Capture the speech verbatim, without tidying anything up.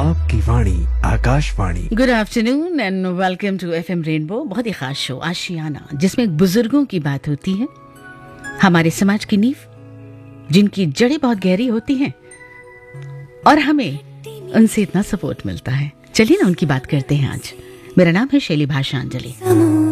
आपकी वाणी Akashvani. Good afternoon and welcome to FM rainbow. बहुत ही खास शो आशियाना, जिसमें बुजुर्गों की बात होती है, हमारे समाज की नींव, जिनकी जड़ें बहुत गहरी होती हैं और हमें उनसे इतना सपोर्ट मिलता है। चलिए ना उनकी बात करते हैं आज। मेरा नाम है शैली भाषांजलि।